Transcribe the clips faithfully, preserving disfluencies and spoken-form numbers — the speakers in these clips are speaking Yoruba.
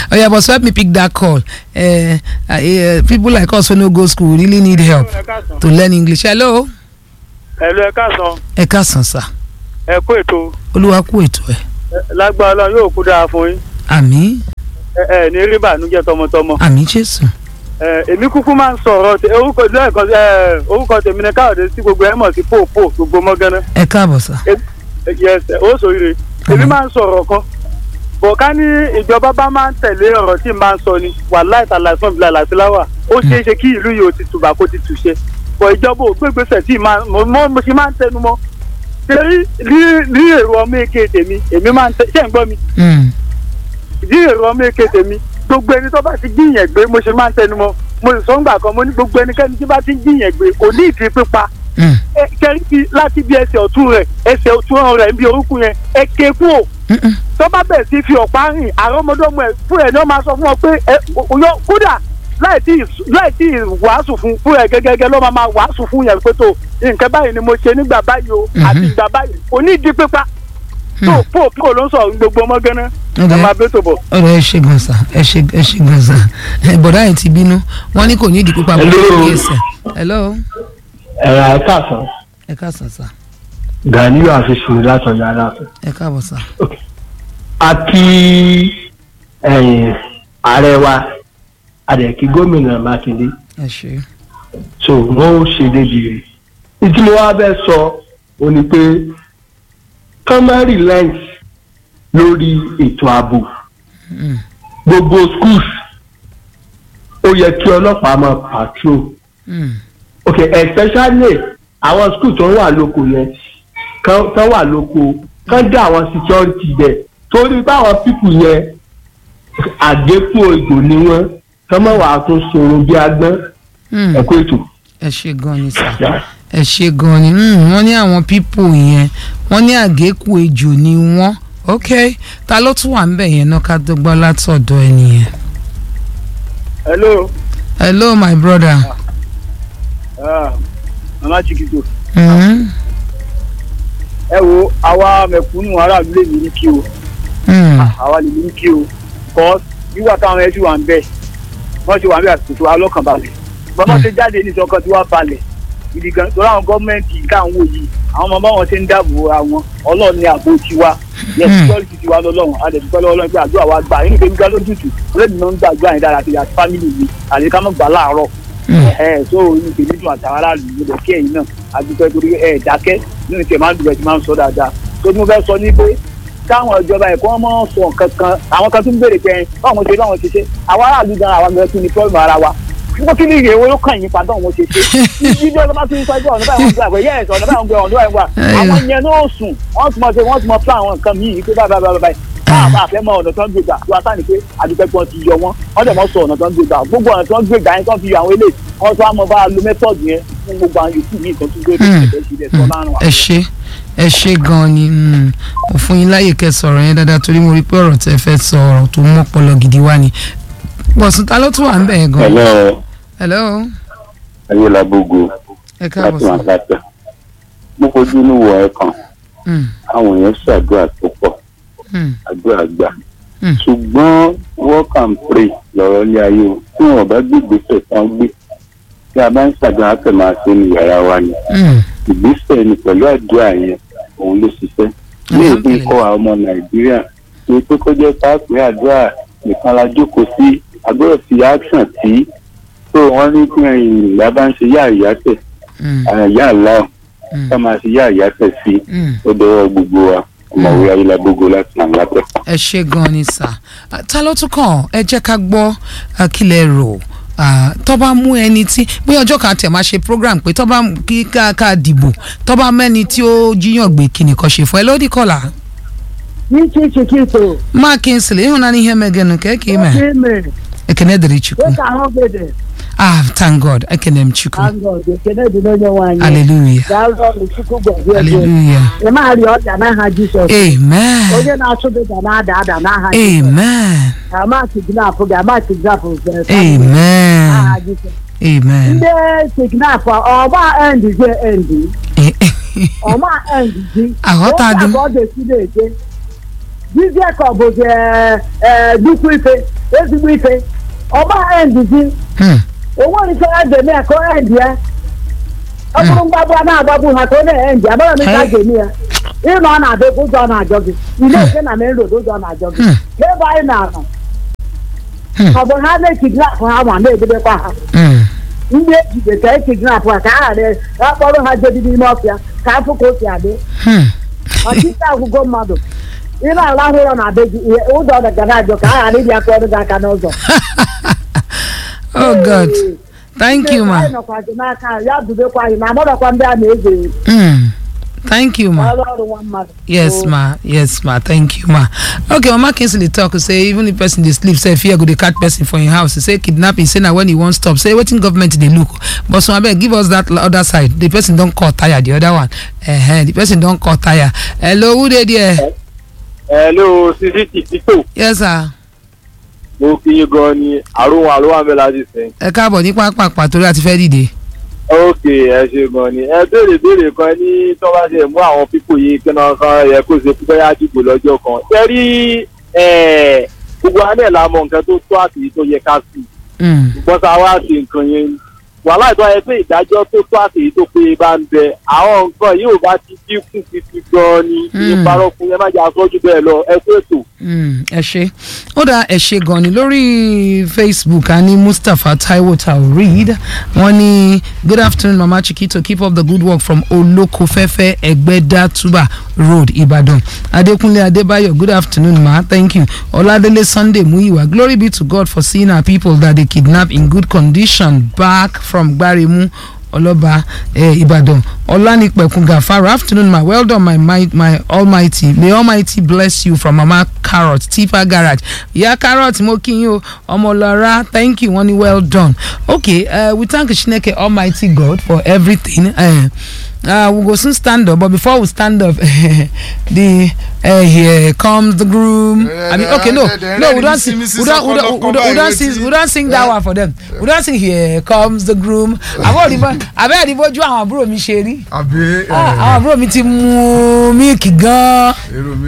Oh yeah, but help me pick that call. Uh, uh, uh, people like us who no go school really need help to learn English. Hello. Hello, ẹ káàsán. Ẹ káàsán sir. Ẹ kú ètò. Olúwa kú ètò ẹ. Lágbára Ọlọ́run yóò kú dáa fún yín. Àmín. Ẹ ẹ ní rí bànújẹ́ tọmọtọmọ. Àmín Jésù. Ẹ èmi kúkú máa ń sọ̀rọ̀ orúkọ lẹ́ẹ̀kan ẹ orúkọ tèmi ni Káyọ̀dé sí gbogbo ẹ̀ mọ̀ sí pòpò gbogbo mọ́gánná. Ẹ káàbọ̀ sir. Yes, ó sòrire. Èmi máa ń sọ̀rọ̀ kan. Bọ̀ ká ní ìjọba bá máa ń tẹ̀lé ọ̀rọ̀ tí n bá ń sọ ni wàláhì tàláhì fún ìbílẹ̀ làṣíláwà. Ó ṣeé ṣe kí ìlú yìí ó ti tùbà kó ti tùṣe. Bọ̀ ìjọba ò gbégbèsè tí mo mo ṣe máa ń tẹnu mọ́. Ṣé rí èrò ọmọ èké tèmi èmi máa ń tẹ ṣé ń gbọ́ mi? Rí èrò ọmọ èké tèmi gbogbo ẹni tó bá ti gbìyàn gbé mo ṣe máa ń tẹnu mọ́. Mo sì sọ ń gbà kan mo ní gbogbo ẹnikẹ́ni tí bá ti gbìyàn gbé kò ní ìdí pípa. Kẹ́rí láti bí ẹsẹ̀ ọ̀tún rẹ̀ ẹsẹ̀ ọ̀tún rẹ̀ ń bí orúkún yẹn ẹ ké kú ò. Tó bá bẹ̀ sí fi ọ̀pá rìn àrọ́mọdọ́mọ ẹ̀ fún ẹ̀ ní wọ́n máa sọ fún ọ pé kódà láì tí wàásù fún fún ẹ̀ gẹ́gẹ́ ló máa máa wàásù fún yẹn pé tó nǹkan báyìí ni mo ṣe nígbà báyìí o àti ìgbà báyìí kò ní ìdí pípa tó pò pò ló ń sọ gbogbo ọmọ gánà ẹ máa bẹ́ tó bọ̀. ọ̀rọ̀ ẹ ṣe gan sa ẹ ṣe ẹ ṣe gan sa bọ̀dá yẹn ti bínú wọ́n ní kò ní ìdí pípa bó ṣe kí ẹsẹ̀. hello. ẹ̀rọ ẹ káàsán. ẹ káàsán sa. Ganiyu àfihàn látọ̀yà aláàfin. ẹ káàbọ̀ sa. a kí ààrẹ wa àdẹ̀kí gómìnà Mákindé. ẹ ṣe. so wọ́n ó ṣe débi rẹ̀. ìdí mo wá bẹ́ẹ̀ sọ ó ní pé kọ́mẹ́rì lẹ́ǹsì lórí ètò ààbò gbogbo schools ó yẹ kí ọlọ́pàá máa patrol. ok especially àwọn school tó wà lóko yẹn tó wà lóko kán dá àwọn security bẹ̀ torí báwọn people yẹn àgékù òjò ni wọ́n kán mọ̀ wá tó sọ̀rọ̀ bí agbọ́n ẹ̀kọ́ ètò. ẹ ṣe gan ni sà ẹ ṣe gan ni wọ́n ní àwọn people yẹn wọ́n ní àgékù ejò ni wọ́n ok ta ló tún wà ń bẹ̀ yẹn náà ká tó gbọ́ látọ̀dọ̀ ẹ nìyẹn. hello. hello my brother. Ah, mama Chikito. Mm-hmm. ẹ wo àwa mẹ̀kúnnù aráàlú lè ní kí o àwa lè ní kí o kọ́ nígbà táwọn ẹ̀ sì wà ń bẹ̀ wọ́n ti wà ń bẹ̀ àtúntò alọ́kànbalẹ̀ bọ́n ṣe jáde ní ìṣọ̀kan tí wọ́n balẹ̀ gidi gan torí àwọn gọ́ọ̀mẹ̀ntì káwọn wò yìí àwọn ọmọ báwọn ṣe ń dáàbò ra wọn ọlọ́run ní ààbò tiwa yẹ security tiwa lọ́lọ́run a lè dúpẹ́ lọ́wọ́ ọlọ́run pé àdúrà wa gbà nínú ìgbà lójútùú lẹ́nu náà ń gbàgbọ́ àyìn dára àti àti fámìlì mi àti ká mọ̀ gbà láàárọ̀ ẹ̀ so inú tèmi dùn àtàwọn aráàlú ló kí ẹ̀yin náà a dúpẹ́ torí ẹ̀ dákẹ́ nínú tèmi máa ń dùn ẹ̀ tí máa ń sọ dáadáa tó ní mo fẹ́ sọ ní pé káwọn ìjọba ẹ̀kọ́ mọ́ sọ nǹkan kan àwọn kan tún béèrè pé báwọn ṣe báwọn ṣe ṣe àwọn aráàlú gan àwọn gan tún ní pọ́ọ̀mù ara wa wọ́n kí ni ìyẹ̀wò ló kàn yín padà wọn ṣe ṣe ibi ọlọ́mọ tó ń sọ́jọ́ ọ̀nà báyìí wọ́n gbà pé yẹ́ẹ̀sì ọ̀nà báyìí wọ́n gbé ọ̀nà báyìí wà àwọn yẹn náà sùn wọ́n ti mọ̀ ṣe wọ́n ti mọ̀ fún àwọn nǹkan míì pé báyìí báyìí báyìí káàbà àfẹ́ mọ ọ̀nà tó ń gbégbà wọ́n sáà ní pé àdúgbò ti yọ wọ́n wọ́n dẹ̀ mọ́ sọ ọ̀nà tó ń gbégbà gbogbo ọ̀nà tó ń gbégbà yẹn tó ń fi àwọn ilé wọ́n tó á mọ bá lo mẹ́tọ́ọ̀dù yẹn fún gbogbo àwọn yòókù ní ìtọ́jú gbé ẹ ṣe ẹ ṣe gan ni mo fún yín láyè kẹ́ sọ̀rọ̀ yẹn dáadáa torí mo rí pé ọ̀rọ̀ tẹ́ fẹ́ sọ ọ̀rọ̀ tó mọ́ ọpọlọ gidi wá ni bọ̀sùn ta ló tún wà ń bẹ̀ gan. hello. hello. ayé labogo. ẹ káàbọ̀ sí. láti wọn lápẹ́. mo fojú inú wọ ẹ kan. àwọn èèyàn ṣàdúrà tó pọ̀. àdúrà gbà. ṣùgbọ́n work and pray lọ́rọ̀ ilé ayé o tí wọn bá gbé ìgbésẹ̀ tán gbé tí a bá ń ṣàdúrà pẹ̀ máa ṣe ní yàrá wa ni. ìgbésẹ̀ ni pẹ̀lú àdúrà yẹn òun ló ṣiṣẹ́. ní ìpín kọ́ àwọn ọmọ nàìjíríà ní pé kó jẹ́ pápẹ́ àdúrà nìkan la jókòó sí agbọ́dọ̀ fi action tí tó wọ́n ní kí ìyá bá ń ṣe yá ìyátẹ̀ àyà aláwọ̀ ká máa ṣe yá ìyátẹ̀ sí ó dọwọ́ gbogbo wa ọmọwé ayélujábógo láti nà lápẹ́. ẹ ṣe gan ni sà ta ló tún kàn ẹ jẹ́ ká gbọ́ kílẹ̀ rò tó bá mú ẹni tí bí ọjọ́ kan tẹ̀ máa ṣe program pé tó bá kí ká dìbò tó bá mẹ́ni tí ó jíyàn gbé kíni kan ṣe fún ẹ lódì kọ́là. ní chichi kito. máa kí n sìlẹ̀ ihun náà ní ihe mẹ́gẹ́nu kẹ́kẹ́ mẹ́. ekene dịrị Chukwu. Ah, thank God. Ekene m Chukwu. Thank God. Ekene dị n'onye nwanyị. Hallelujah. Daalụ Chukwu gọzie. Hallelujah. Ị maghị ọrịa n'aha Jizọs. Amen. Onye na-achụ dịga na-ada ada n'aha Jizọs. Amen. Ama kidnap gị, ama kidnap gị. Amen. N'aha Jizọs. Amen. Ndị kidnap ọma end gị end. Ọma end gị. Aghọta dị m. Ọ ga-esi na-eje. Dibịa ka ọ bụ dukwu ife ezigbo ife ọba end zi owó ní sọ ẹgbẹ mi ẹkọ end yẹ ọkùnrin gbàgbọ anáàgbàgbọ ha tó ní end yẹ abẹ́rẹ́ mi ká gbèmí yẹ ìnà ọ̀nà àdókò jọ ọ̀nà àjọ gị ilé ìfẹ́ nà mẹ́rin lòdó jọ ọ̀nà àjọ gị lébà anyị nà-ànọ ọ̀bụ̀ ha na-ekidnap ha ma na-edebekwa ha ndị ejide ka ekidnap ha ka ha ghara akpọrọ ha jedi n'ime ọfịa ka afọ ka o si adị ọchịchị agwụgo mmadụ ị na-alahụ ụlọ na be gị ụzọ gara ajọ ka ha ghara ịbịa kọrọ gị aka n'ụzọ. Oh God, thank you ma. ya dubekwa anyị ma amadọkwa ndị a na-eze. Thank you, ma. Yes, ma. Yes, ma. Thank you, ma. Okay, Mama Kingsley talk say even if person dey sleep, say fear go dey catch person for your house. Say kidnapping, say na when he won't stop. Say wetin government dey look. But so abeg give us that other side. The person don call tire. The other one, uh, the person don call tire. Hello, who dey there? Hello, Sisi Tito. Yes, sir. Mo kí yín gan ni àrùn àrùn àmẹ́lá ti sẹ́yìn. Ẹ káàbọ̀ ní pápá torí àti fẹ́ dìde. Ok, ẹ ṣe gan ni ẹ béèrè béèrè kan ní tó bá ṣe mú àwọn pípò yìí kí náà kan yẹ kó ṣe pípẹ́ yá dìbò lọ́jọ́ kan. ṣé rí gbogbo anẹ́ la mọ nǹkan tó tó àti tó yẹ ká sí. ṣùgbọ́n tá a wá ṣe nǹkan yẹn wàhálà ìtọ́ ẹ pé ìdájọ́ tó tó àti tó pé bá ń bẹ àwọn nǹkan yìí ò bá ti dínkù títí gan ni ìparọ́ fún yẹn má jẹ́ àsọ́jú bẹ́ẹ̀ lọ ẹ kú ètò. ẹ ṣe ó dá ẹ ṣe gan ni lórí Facebook a ní Mustapha Taiwo Taoreed wọ́n ní good afternoon Mama Chiquito, keep up the good work from Olokofefe Egbedatuba Road Ibadan. Adekunle Adebayo, good afternoon ma, thank you. Oladele Sunday Muyiwa, glory be to God for seeing our people that they kidnap in good condition back from Gbarimu Oloba eh, Ibadan. Olanipekun Gafara, afternoon ma, well done my, my my almighty, may almighty bless you from Mama Carrot Tifa Garage. Yeah, Carrot moking you Omolara, thank you, one well done. Okay, uh, we thank Shineke Almighty God for everything. Uh, Uh, we'll go soon stand up, but before we stand up, the uh, here comes the groom. I mean, okay, no, no, we don't sing, we don't, we don't, we don't, we don't sing, we don't sing that one for them. We don't sing here comes the groom. I've already, I've already bought you our bro, mi Sherry. Ah, our bro, mi ti mu milk gan.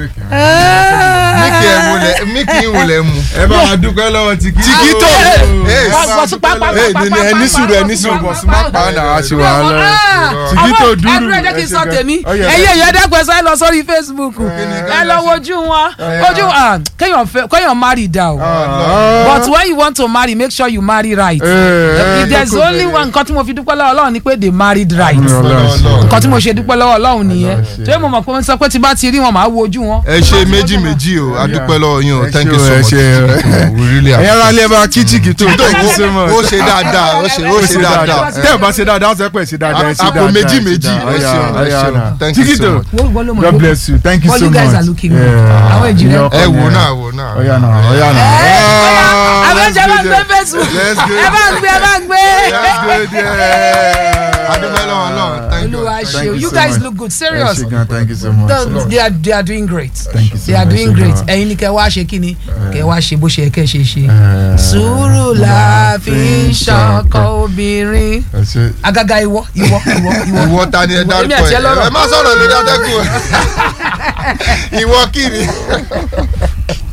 Milk ẹ mu le, milk yín wo le mu. Ẹ bá wa dúpẹ́ lọ́wọ́ Chiquito. Ẹ ẹ ní sùúrù ẹ ní sùúrù bọ̀ sún má pa náà àṣìwà lọ. Chiquito dúró. Ẹdúró jẹ́ kí n sọ tèmi ẹyẹ ìyẹn dẹ́kun ẹsẹ̀ lọ sórí Facebook ẹ lọ wojú wọn ojú kéèyàn fẹ́ kéèyàn marry da o but when you want to marry make sure you marry right if there is only one nǹkan tí mo fi dúpẹ́ lọ́wọ́ Ọlọ́run ni pé they married right nǹkan tí mo ṣe dúpẹ́ lọ́wọ́ Ọlọ́run nìyẹn tó mo mọ̀ pé wọ́n sọ pé tí bá ti rí wọn màá wojú wọn. ẹ ṣe méjì méjì o a dúpẹ́ lọ́wọ́ yín o thank you so much we really appreciate. ẹ̀yà alẹ́ bá kí Chiquito ó ṣe dáadáa ó ṣe dáadáa tẹ́ ẹ bá ṣe dáadáa ó ṣe pé ṣe dáadáa ẹ ṣe dáadáa àpò méjì méjì. Thank you so much. God bless you. Thank you All so you much. guys are looking good. Àwọn ìjìnlẹ̀. Ẹ wò náà wò náà. Oya náà oya náà. Àwọn ìjọba ń gbé Facebook. Ẹ bá ń gbé ẹ bá ń gbé. Let's go there. Adúmọ̀lọ́ ọlọ́run. Thank you. Olúwa ṣe you so guys much. look good serious. Thank you so much. They are they are doing great. Thank you so They are much. doing great. Ẹ̀yin ni kẹ́ wá ṣe kí ni kẹ́ wá ṣe bó ṣe yẹ kẹ́ ṣe ṣe. Sùúrù la fi ń ṣọkọ obìnrin. Àgàgà ìwọ ìwọ ìwọ ìwọ. Ìwọ ta ni ẹ dárúkọ ẹ ẹ má sọ̀rọ̀ lórí atẹ́gùn ìwọ kí ni.